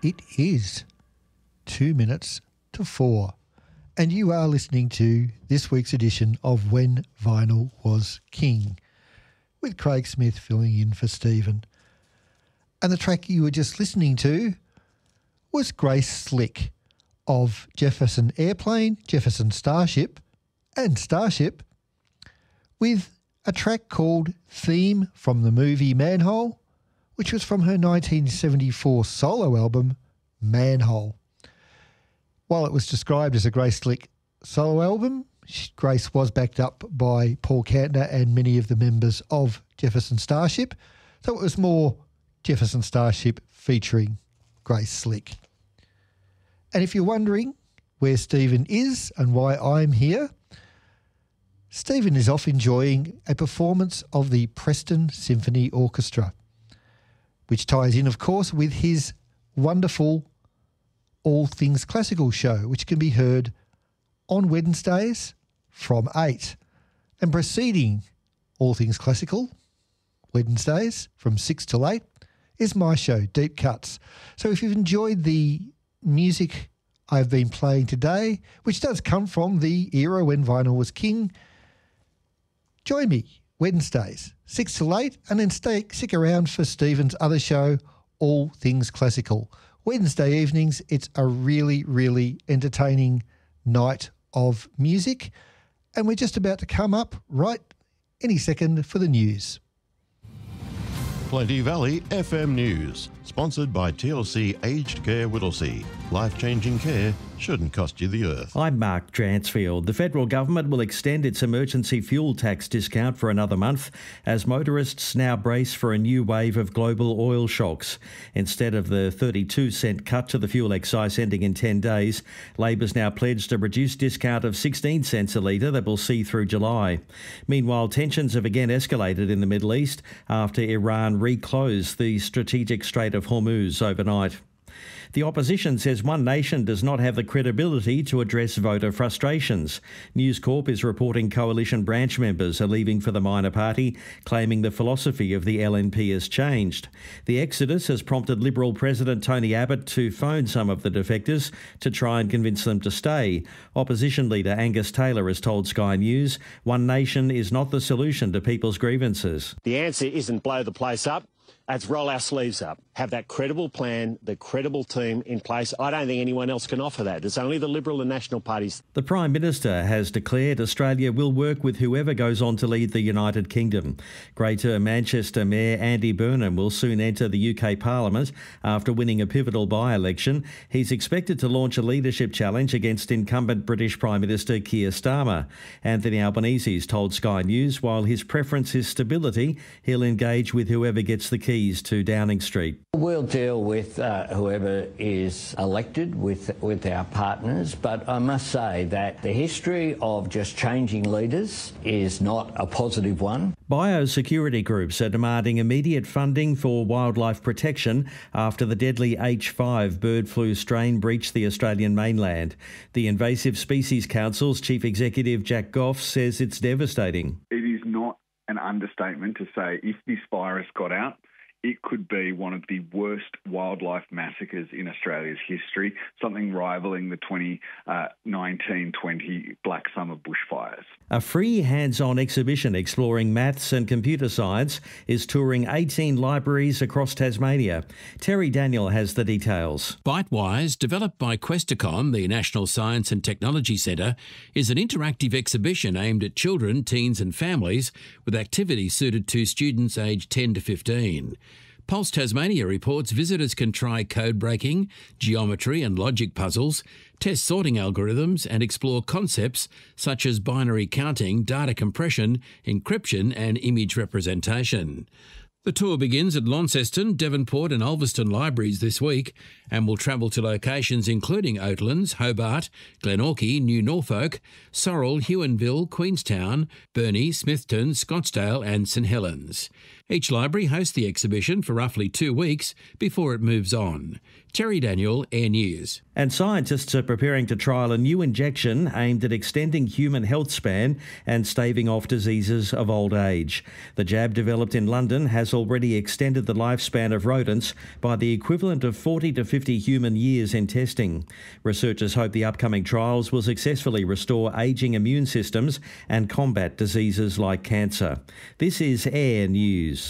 It is 2 minutes to 4, and you are listening to this week's edition of When Vinyl Was King, with Craig Smith filling in for Stephen. And the track you were just listening to was Grace Slick of Jefferson Airplane, Jefferson Starship, and Starship, with a track called Theme from the movie Manhole, which was from her 1974 solo album, Manhole. While it was described as a Grace Slick solo album, Grace was backed up by Paul Kantner and many of the members of Jefferson Starship, so it was more Jefferson Starship featuring Grace Slick. And if you're wondering where Stephen is and why I'm here, Stephen is off enjoying a performance of the Preston Symphony Orchestra, which ties in, of course, with his wonderful All Things Classical show, which can be heard on Wednesdays from 8. And preceding All Things Classical, Wednesdays from 6 till 8, is my show, Deep Cuts. So if you've enjoyed the music I've been playing today, which does come from the era when vinyl was king, join me Wednesdays, 6 till 8, and then stick around for Stephen's other show, All Things Classical. Wednesday evenings, it's a really, really entertaining night of music, and we're just about to come up right any second for the news. Plenty Valley FM News, sponsored by TLC Aged Care Whittlesea. Life-changing care shouldn't cost you the earth. I'm Mark Dransfield. The federal government will extend its emergency fuel tax discount for another month as motorists now brace for a new wave of global oil shocks. Instead of the 32-cent cut to the fuel excise ending in 10 days, Labor's now pledged a reduced discount of 16 cents a litre that will see through July. Meanwhile, tensions have again escalated in the Middle East after Iran reclosed the strategic Strait of Hormuz overnight. The opposition says One Nation does not have the credibility to address voter frustrations. News Corp is reporting coalition branch members are leaving for the minor party, claiming the philosophy of the LNP has changed. The exodus has prompted Liberal President Tony Abbott to phone some of the defectors to try and convince them to stay. Opposition leader Angus Taylor has told Sky News One Nation is not the solution to people's grievances. The answer isn't blow the place up. Let's roll our sleeves up, have that credible plan, the credible team in place. I don't think anyone else can offer that. It's only the Liberal and National parties. The Prime Minister has declared Australia will work with whoever goes on to lead the United Kingdom. Greater Manchester Mayor Andy Burnham will soon enter the UK Parliament after winning a pivotal by-election. He's expected to launch a leadership challenge against incumbent British Prime Minister Keir Starmer. Anthony Albanese has told Sky News while his preference is stability, he'll engage with whoever gets the keys to Downing Street. We'll deal with whoever is elected with our partners, but I must say that the history of just changing leaders is not a positive one. Biosecurity groups are demanding immediate funding for wildlife protection after the deadly H5 bird flu strain breached the Australian mainland. The Invasive Species Council's Chief Executive Jack Goff says it's devastating. It is not an understatement to say if this virus got out, it could be one of the worst wildlife massacres in Australia's history, something rivaling the 2019-20 Black Summer bushfires. A free hands-on exhibition exploring maths and computer science is touring 18 libraries across Tasmania. Terry Daniel has the details. Bitewise, developed by Questacon, the National Science and Technology Centre, is an interactive exhibition aimed at children, teens and families with activities suited to students aged 10 to 15. Pulse Tasmania reports visitors can try code breaking, geometry and logic puzzles, test sorting algorithms and explore concepts such as binary counting, data compression, encryption and image representation. The tour begins at Launceston, Devonport and Ulverston libraries this week and will travel to locations including Oatlands, Hobart, Glenorchy, New Norfolk, Sorrel, Huonville, Queenstown, Burnie, Smithton, Scottsdale and St Helens. Each library hosts the exhibition for roughly 2 weeks before it moves on. Terry Daniel, Air News. And scientists are preparing to trial a new injection aimed at extending human health span and staving off diseases of old age. The jab, developed in London, has already extended the lifespan of rodents by the equivalent of 40 to 50 human years in testing. Researchers hope the upcoming trials will successfully restore ageing immune systems and combat diseases like cancer. This is Air News.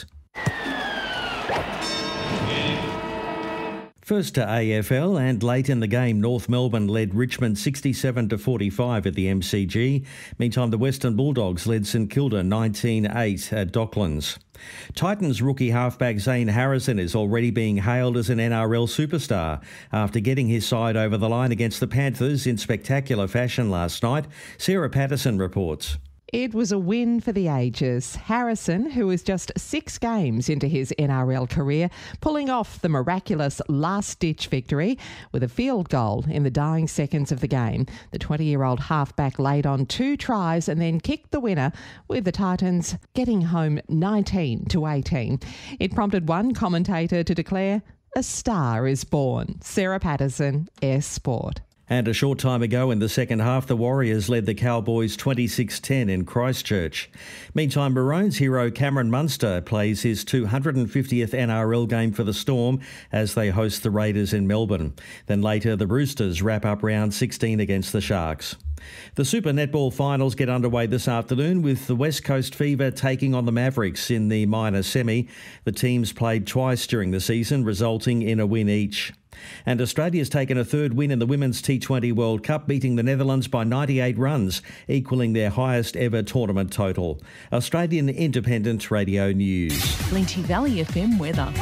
First to AFL, and late in the game, North Melbourne led Richmond 67-45 at the MCG. Meantime, the Western Bulldogs led St Kilda 19-8 at Docklands. Titans rookie halfback Zane Harrison is already being hailed as an NRL superstar after getting his side over the line against the Panthers in spectacular fashion last night. Sarah Patterson reports. It was a win for the ages. Harrison, who is just 6 games into his NRL career, pulling off the miraculous last-ditch victory with a field goal in the dying seconds of the game. The 20-year-old halfback laid on 2 tries and then kicked the winner, with the Titans getting home 19-18. It prompted one commentator to declare, "A star is born." Sarah Patterson, Air Sport. And a short time ago in the second half, the Warriors led the Cowboys 26-10 in Christchurch. Meantime, Maroons hero Cameron Munster plays his 250th NRL game for the Storm as they host the Raiders in Melbourne. Then later, the Roosters wrap up round 16 against the Sharks. The Super Netball finals get underway this afternoon with the West Coast Fever taking on the Mavericks in the minor semi. The teams played twice during the season, resulting in a win each. And Australia's taken a third win in the Women's T20 World Cup, beating the Netherlands by 98 runs, equalling their highest ever tournament total. Australian Independent Radio News. Linty Valley FM weather.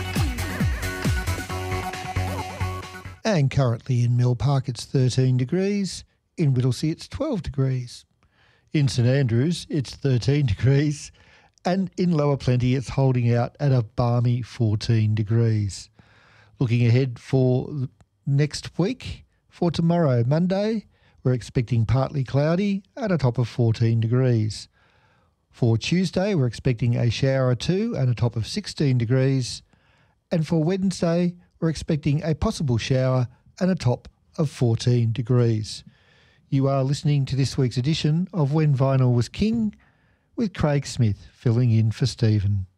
And currently in Mill Park it's 13 degrees. In Whittlesea it's 12 degrees. In St Andrews it's 13 degrees. And in Lower Plenty it's holding out at a balmy 14 degrees. Looking ahead for next week, for tomorrow, Monday, we're expecting partly cloudy at a top of 14 degrees. For Tuesday, we're expecting a shower or two and a top of 16 degrees. And for Wednesday, we're expecting a possible shower and a top of 14 degrees. You are listening to this week's edition of When Vinyl Was King with Craig Smith filling in for Stephen.